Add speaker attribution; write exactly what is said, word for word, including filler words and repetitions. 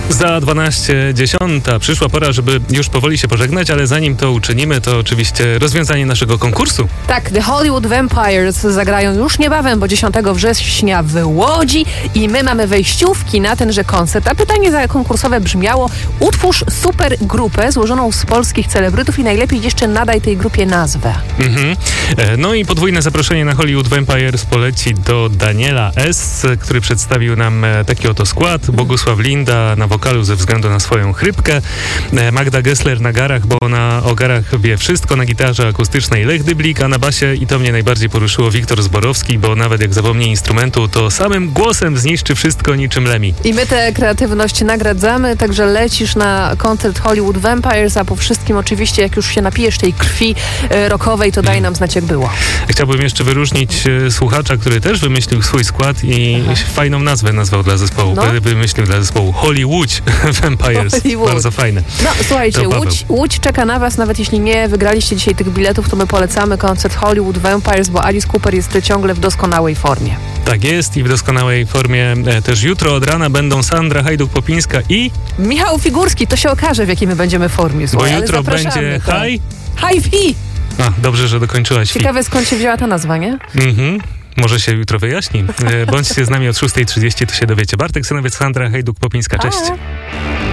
Speaker 1: Za dwanaście dziesiąta przyszła pora, żeby już powoli się pożegnać, ale zanim to uczynimy, to oczywiście rozwiązanie naszego konkursu.
Speaker 2: Tak, The Hollywood Vampires zagrają już niebawem, bo dziesiątego września w Łodzi i my mamy wejściówki na tenże koncert. A pytanie za konkursowe brzmiało: utwórz super grupę złożoną z polskich celebrytów i najlepiej jeszcze nadaj tej grupie nazwę.
Speaker 1: Mhm. No i podwójne zaproszenie na Hollywood Vampires poleci do Daniela S., który przedstawił nam taki oto skład. Bogusław Linda na wokalu ze względu na swoją chrypkę, Magda Gessler na garach, bo ona o garach wie wszystko, na gitarze akustycznej Lech Dyblik, a na basie, i to mnie najbardziej poruszyło, Wiktor Zborowski, bo nawet jak zapomni instrumentu, to samym głosem zniszczy wszystko niczym Lemmy.
Speaker 2: I my tę kreatywność nagradzamy, także lecisz na koncert Hollywood Vampires, a po wszystkim oczywiście, jak już się napijesz tej krwi e, rockowej, to daj nam znać, jak było.
Speaker 1: Chciałbym jeszcze wyróżnić e, słuchacza, który też wymyślił swój skład i Aha. fajną nazwę nazwał dla zespołu. No. Wymyślił dla zespołu Hollywood Vampires.
Speaker 2: Hollywood.
Speaker 1: Bardzo fajne.
Speaker 2: No słuchajcie, Łódź, Łódź czeka na was, nawet jeśli nie wygraliście dzisiaj tych biletów, to my polecamy koncert Hollywood Vampires, bo Alice Cooper jest ciągle w doskonałej formie.
Speaker 1: Tak jest i w doskonałej formie e, też jutro od rana będą Sandra Hajduk-Popińska i
Speaker 2: Michał Figurski. To się okaże, w jakiej my będziemy formie. Słuchaj,
Speaker 1: bo jutro będzie
Speaker 2: tak.
Speaker 1: High...
Speaker 2: High Fi!
Speaker 1: A, dobrze, że dokończyłaś.
Speaker 2: Ciekawe, skąd się wzięła ta nazwa, nie?
Speaker 1: Mhm. Może się jutro wyjaśni. Bądźcie z nami od szósta trzydzieści, to się dowiecie. Bartek Synowiec, Sandra Hajduk-Popińska. Cześć.
Speaker 2: A.